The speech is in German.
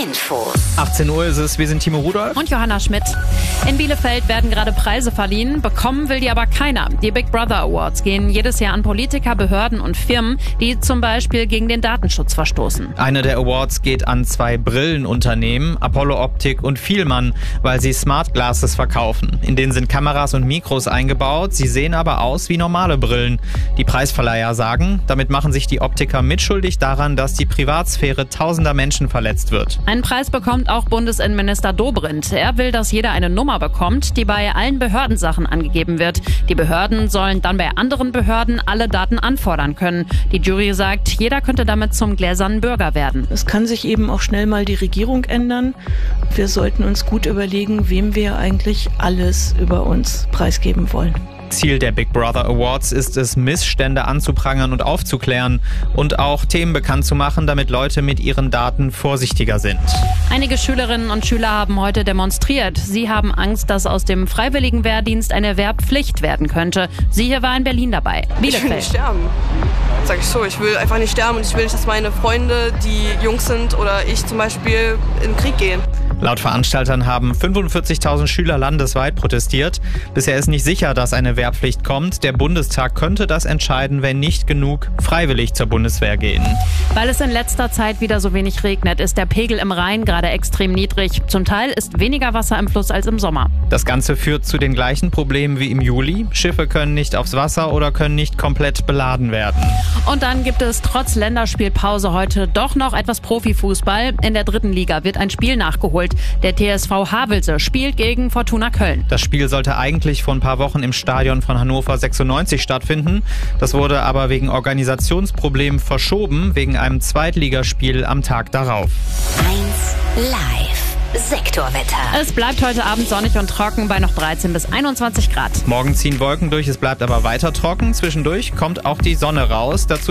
Info. 18 Uhr ist es, wir sind Timo Rudolph und Johanna Schmidt. In Bielefeld werden gerade Preise verliehen, bekommen will die aber keiner. Die Big Brother Awards gehen jedes Jahr an Politiker, Behörden und Firmen, die zum Beispiel gegen den Datenschutz verstoßen. Eine der Awards geht an 2 Brillenunternehmen, Apollo Optik und Fielmann, weil sie Smart Glasses verkaufen. In denen sind Kameras und Mikros eingebaut, sie sehen aber aus wie normale Brillen. Die Preisverleiher sagen, damit machen sich die Optiker mitschuldig daran, dass die Privatsphäre tausender Menschen verletzt wird. Einen Preis bekommt auch Bundesinnenminister Dobrindt. Er will, dass jeder eine Nummer bekommt, die bei allen Behördensachen angegeben wird. Die Behörden sollen dann bei anderen Behörden alle Daten anfordern können. Die Jury sagt, jeder könnte damit zum gläsernen Bürger werden. Es kann sich eben auch schnell mal die Regierung ändern. Wir sollten uns gut überlegen, wem wir eigentlich alles über uns preisgeben wollen. Ziel der Big Brother Awards ist es, Missstände anzuprangern und aufzuklären und auch Themen bekannt zu machen, damit Leute mit ihren Daten vorsichtiger sind. Einige Schülerinnen und Schüler haben heute demonstriert. Sie haben Angst, dass aus dem Freiwilligenwehrdienst eine Wehrpflicht werden könnte. Sie hier war in Berlin dabei. Ich will nicht sterben. Sag ich so, ich will einfach nicht sterben und ich will nicht, dass meine Freunde, die Jungs sind oder ich zum Beispiel, in den Krieg gehen. Laut Veranstaltern haben 45.000 Schüler landesweit protestiert. Bisher ist nicht sicher, dass eine Wehrpflicht kommt. Der Bundestag könnte das entscheiden, wenn nicht genug freiwillig zur Bundeswehr gehen. Weil es in letzter Zeit wieder so wenig regnet, ist der Pegel im Rhein gerade extrem niedrig. Zum Teil ist weniger Wasser im Fluss als im Sommer. Das Ganze führt zu den gleichen Problemen wie im Juli. Schiffe können nicht aufs Wasser oder können nicht komplett beladen werden. Und dann gibt es trotz Länderspielpause heute doch noch etwas Profifußball. In der 3. Liga wird ein Spiel nachgeholt. Der TSV Havelse spielt gegen Fortuna Köln. Das Spiel sollte eigentlich vor ein paar Wochen im Stadion von Hannover 96 stattfinden. Das wurde aber wegen Organisationsproblemen verschoben, wegen einem Zweitligaspiel am Tag darauf. 1 Live. Sektorwetter. Es bleibt heute Abend sonnig und trocken bei noch 13 bis 21 Grad. Morgen ziehen Wolken durch, es bleibt aber weiter trocken. Zwischendurch kommt auch die Sonne raus. Dazu